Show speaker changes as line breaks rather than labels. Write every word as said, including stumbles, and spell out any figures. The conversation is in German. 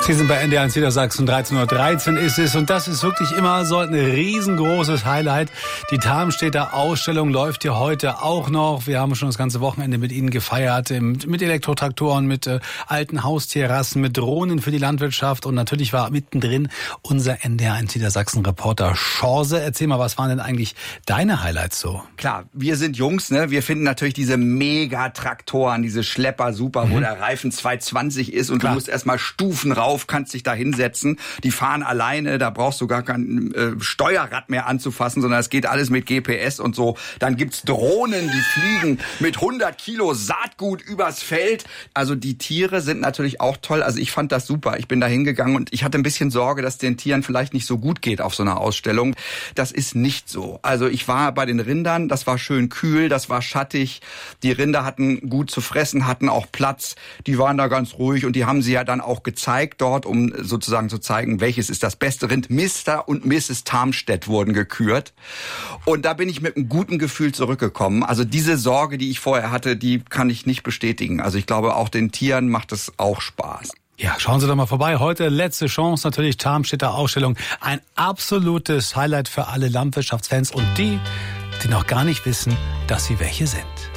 Sie sind bei N D R eins Niedersachsen, dreizehn Uhr dreizehn ist es und das ist wirklich immer so ein riesengroßes Highlight. Die Tarmstädter Ausstellung läuft ja heute auch noch. Wir haben schon das ganze Wochenende mit Ihnen gefeiert, mit Elektrotraktoren, mit äh, alten Haustierrassen, mit Drohnen für die Landwirtschaft und natürlich war mittendrin unser N D R eins Niedersachsen Reporter Schorse. Erzähl mal, was waren denn eigentlich deine Highlights so?
Klar, wir sind Jungs, ne? Wir finden natürlich diese Megatraktoren, diese Schlepper super, mhm. wo der Reifen zweihundertzwanzig ist und Klar. du musst erstmal Stufen rauf, kannst dich da hinsetzen. Die fahren alleine, da brauchst du gar kein äh, Steuerrad mehr anzufassen, sondern es geht alles mit G P S und so. Dann gibt's Drohnen, die fliegen mit hundert Kilo Saatgut übers Feld. Also die Tiere sind natürlich auch toll. Also ich fand das super. Ich bin da hingegangen und ich hatte ein bisschen Sorge, dass den Tieren vielleicht nicht so gut geht auf so einer Ausstellung. Das ist nicht so. Also ich war bei den Rindern, das war schön kühl, das war schattig. Die Rinder hatten gut zu fressen, hatten auch Platz. Die waren da ganz ruhig und die haben sie ja dann auch gezeigt dort, um sozusagen zu zeigen, welches ist das beste Rind. Mister und Misses Tarmstedt wurden gekürt. Und da bin ich mit einem guten Gefühl zurückgekommen. Also diese Sorge, die ich vorher hatte, die kann ich nicht bestätigen. Also ich glaube, auch den Tieren macht es auch Spaß.
Ja, schauen Sie doch mal vorbei. Heute letzte Chance, natürlich Tarmstädter Ausstellung. Ein absolutes Highlight für alle Landwirtschaftsfans und die, die noch gar nicht wissen, dass sie welche sind.